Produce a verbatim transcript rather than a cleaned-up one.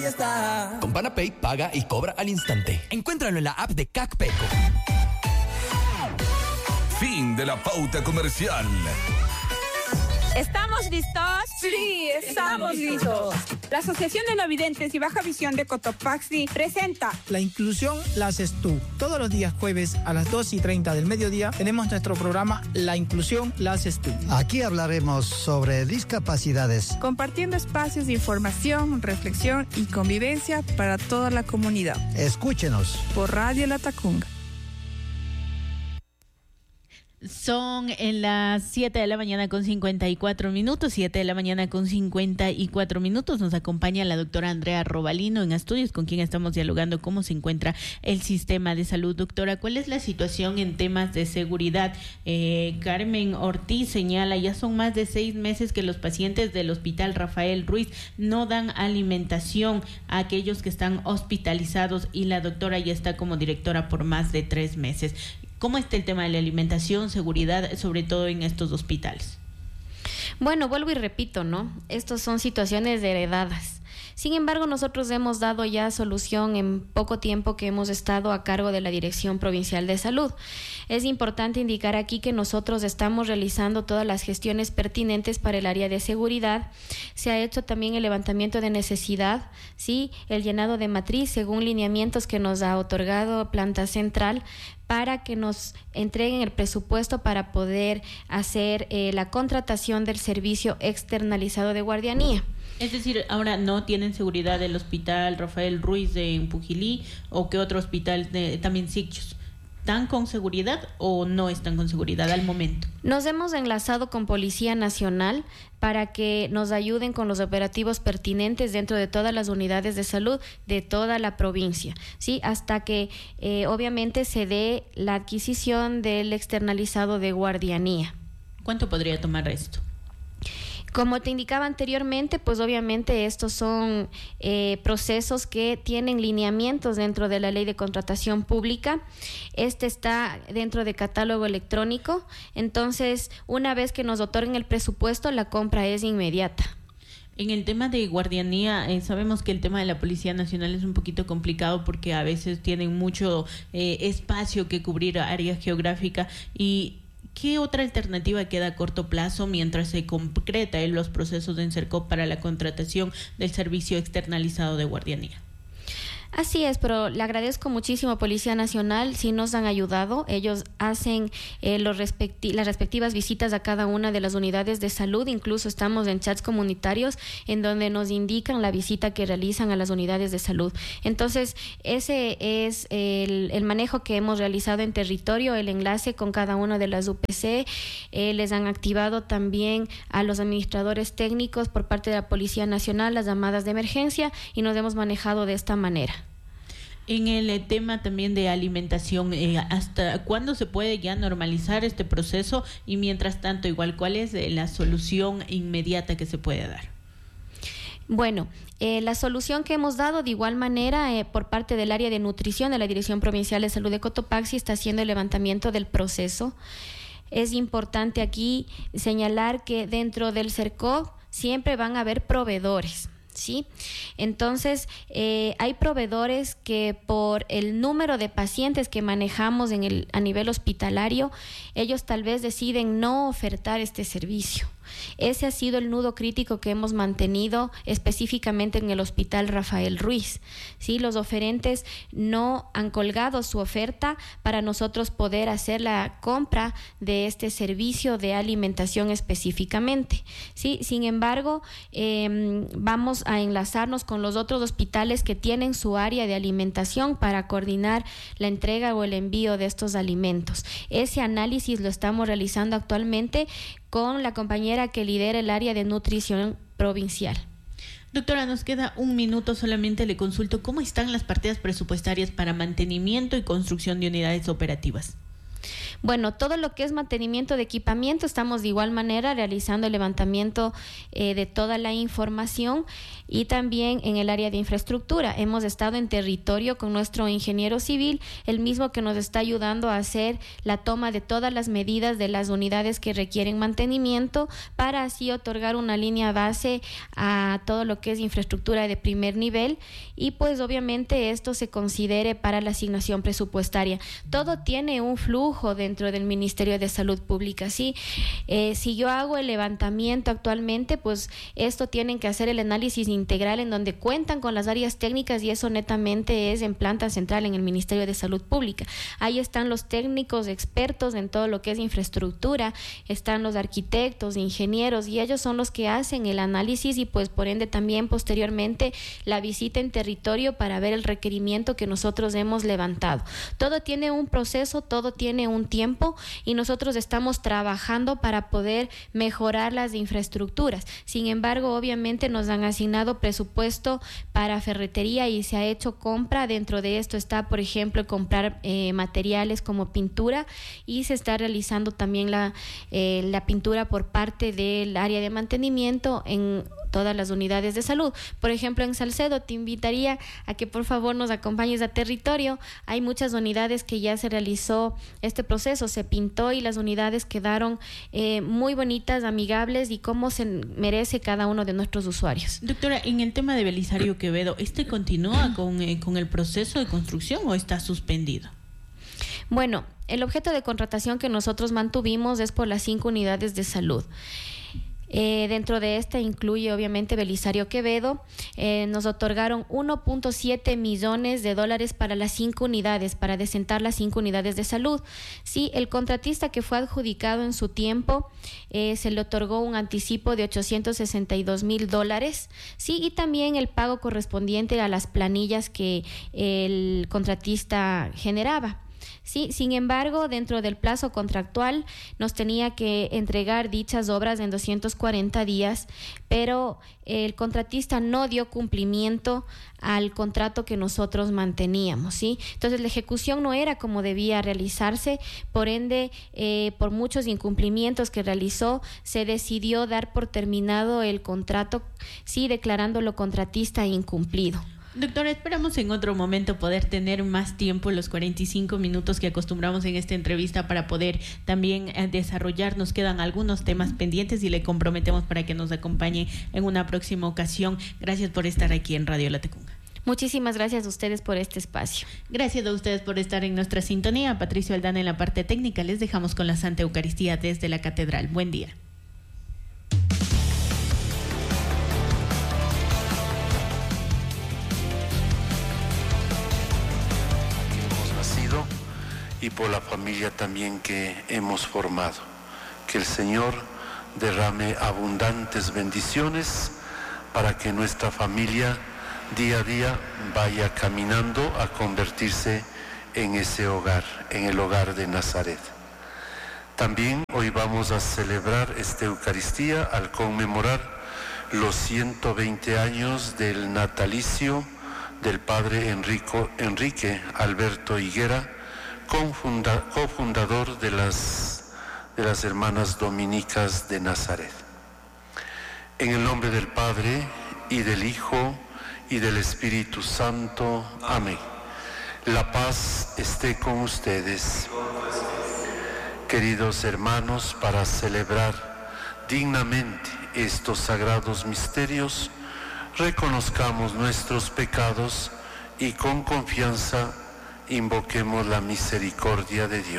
Con Panapay paga y cobra al instante. Encuéntralo en la app de CacPeco. Fin de la pauta comercial. ¿Estamos listos? Sí, estamos listos. La Asociación de No Videntes y Baja Visión de Cotopaxi presenta La inclusión la haces tú. Todos los días jueves a las dos y treinta del mediodía tenemos nuestro programa La inclusión la haces tú. Aquí hablaremos sobre discapacidades, compartiendo espacios de información, reflexión y convivencia para toda la comunidad. Escúchenos por Radio La Tacunga. Son en las siete de la mañana con cincuenta y cuatro minutos, siete de la mañana con cincuenta y cuatro minutos. Nos acompaña la doctora Andrea Robalino en estudios, con quien estamos dialogando cómo se encuentra el sistema de salud. Doctora, ¿cuál es la situación en temas de seguridad? Eh, Carmen Ortiz señala, ya son más de seis meses que los pacientes del Hospital Rafael Ruiz no dan alimentación a aquellos que están hospitalizados y la doctora ya está como directora por más de tres meses. ¿Cómo está el tema de la alimentación, seguridad, sobre todo en estos hospitales? Bueno, vuelvo y repito, ¿no? Estas son situaciones heredadas. Sin embargo, nosotros hemos dado ya solución en poco tiempo que hemos estado a cargo de la Dirección Provincial de Salud. Es importante indicar aquí que nosotros estamos realizando todas las gestiones pertinentes para el área de seguridad. Se ha hecho también el levantamiento de necesidad, ¿sí? El llenado de matriz según lineamientos que nos ha otorgado Planta Central, para que nos entreguen el presupuesto para poder hacer eh, la contratación del servicio externalizado de guardianía. Es decir, ahora no tienen seguridad el Hospital Rafael Ruiz de Pujilí o que otro hospital de, también Sicchus. ¿Están con seguridad o no están con seguridad al momento? Nos hemos enlazado con Policía Nacional para que nos ayuden con los operativos pertinentes dentro de todas las unidades de salud de toda la provincia, ¿sí? Hasta que eh, obviamente se dé la adquisición del externalizado de guardianía. ¿Cuánto podría tomar esto? Como te indicaba anteriormente, pues obviamente estos son eh, procesos que tienen lineamientos dentro de la Ley de Contratación Pública. Este está dentro de catálogo electrónico. Entonces, una vez que nos otorguen el presupuesto, la compra es inmediata. En el tema de guardianía, eh, sabemos que el tema de la Policía Nacional es un poquito complicado porque a veces tienen mucho eh, espacio que cubrir, área geográfica. Y ¿qué otra alternativa queda a corto plazo mientras se concreta en los procesos de Ensercop para la contratación del servicio externalizado de guardianía? Así es, pero le agradezco muchísimo a Policía Nacional, sí nos han ayudado. Ellos hacen eh, los respecti- las respectivas visitas a cada una de las unidades de salud, incluso estamos en chats comunitarios en donde nos indican la visita que realizan a las unidades de salud. Entonces, ese es el, el manejo que hemos realizado en territorio, el enlace con cada una de las U P C. Eh, les han activado también a los administradores técnicos por parte de la Policía Nacional las llamadas de emergencia y nos hemos manejado de esta manera. En el eh, tema también de alimentación, eh, ¿hasta cuándo se puede ya normalizar este proceso? Y mientras tanto, igual, ¿cuál es eh, la solución inmediata que se puede dar? Bueno, eh, la solución que hemos dado de igual manera eh, por parte del área de nutrición de la Dirección Provincial de Salud de Cotopaxi está haciendo el levantamiento del proceso. Es importante aquí señalar que dentro del Ensercop siempre van a haber proveedores, ¿sí? Entonces, eh, hay proveedores que por el número de pacientes que manejamos en el, a nivel hospitalario, ellos tal vez deciden no ofertar este servicio. Ese ha sido el nudo crítico que hemos mantenido específicamente en el Hospital Rafael Ruiz. ¿Sí? Los oferentes no han colgado su oferta para nosotros poder hacer la compra de este servicio de alimentación específicamente. ¿Sí? Sin embargo, eh, vamos a enlazarnos con los otros hospitales que tienen su área de alimentación para coordinar la entrega o el envío de estos alimentos. Ese análisis lo estamos realizando actualmente con la compañera que lidera el área de nutrición provincial. Doctora, nos queda un minuto solamente, le consulto, ¿cómo están las partidas presupuestarias para mantenimiento y construcción de unidades operativas? Bueno, todo lo que es mantenimiento de equipamiento, estamos de igual manera realizando el levantamiento eh, de toda la información, y también en el área de infraestructura. Hemos estado en territorio con nuestro ingeniero civil, el mismo que nos está ayudando a hacer la toma de todas las medidas de las unidades que requieren mantenimiento, para así otorgar una línea base a todo lo que es infraestructura de primer nivel, y pues obviamente esto se considere para la asignación presupuestaria. Todo tiene un flujo dentro del Ministerio de Salud Pública, ¿sí? Eh, si yo hago el levantamiento actualmente, pues esto tienen que hacer el análisis integral en donde cuentan con las áreas técnicas, y eso netamente es en planta central en el Ministerio de Salud Pública. Ahí están los técnicos expertos en todo lo que es infraestructura, están los arquitectos, ingenieros, y ellos son los que hacen el análisis y pues por ende también posteriormente la visita en territorio para ver el requerimiento que nosotros hemos levantado. Todo tiene un proceso, todo tiene un tiempo, y nosotros estamos trabajando para poder mejorar las infraestructuras. Sin embargo, obviamente nos han asignado presupuesto para ferretería y se ha hecho compra. Dentro de esto está, por ejemplo, comprar eh, materiales como pintura, y se está realizando también la, eh, la pintura por parte del área de mantenimiento en todas las unidades de salud. Por ejemplo, en Salcedo te invitaría a que por favor nos acompañes a territorio. Hay muchas unidades que ya se realizó este proceso, se pintó y las unidades quedaron eh, muy bonitas, amigables y como se merece cada uno de nuestros usuarios. Doctora, en el tema de Belisario Quevedo, ¿este continúa con, eh, con el proceso de construcción o está suspendido? Bueno, el objeto de contratación que nosotros mantuvimos es por las cinco unidades de salud. Eh, dentro de esta incluye obviamente Belisario Quevedo. Eh, nos otorgaron uno punto siete millones de dólares para las cinco unidades, para decentar las cinco unidades de salud. Sí, el contratista que fue adjudicado en su tiempo eh, se le otorgó un anticipo de ochocientos sesenta y dos mil dólares. Sí, y también el pago correspondiente a las planillas que el contratista generaba. Sí, sin embargo, dentro del plazo contractual nos tenía que entregar dichas obras en doscientos cuarenta días, pero el contratista no dio cumplimiento al contrato que nosotros manteníamos, ¿sí? Entonces la ejecución no era como debía realizarse, por ende, eh, por muchos incumplimientos que realizó, se decidió dar por terminado el contrato, sí, declarándolo contratista incumplido. Doctora, esperamos en otro momento poder tener más tiempo, los cuarenta y cinco minutos que acostumbramos en esta entrevista, para poder también eh, desarrollar. Nos quedan algunos temas pendientes y le comprometemos para que nos acompañe en una próxima ocasión. Gracias por estar aquí en Radio Latacunga. Muchísimas gracias a ustedes por este espacio. Gracias a ustedes por estar en nuestra sintonía. Patricio Aldana en la parte técnica. Les dejamos con la Santa Eucaristía desde la Catedral. Buen día. Y por la familia también que hemos formado. Que el Señor derrame abundantes bendiciones para que nuestra familia día a día vaya caminando a convertirse en ese hogar, en el hogar de Nazaret. También hoy vamos a celebrar esta Eucaristía al conmemorar los ciento veinte años del natalicio del Padre Enrico, Enrique Alberto Higuera, Confunda, cofundador de las, de las Hermanas Dominicas de Nazaret. En el nombre del Padre, y del Hijo, y del Espíritu Santo. Amén. La paz esté con ustedes. Queridos hermanos, para celebrar dignamente estos sagrados misterios, reconozcamos nuestros pecados y con confianza invoquemos la misericordia de Dios.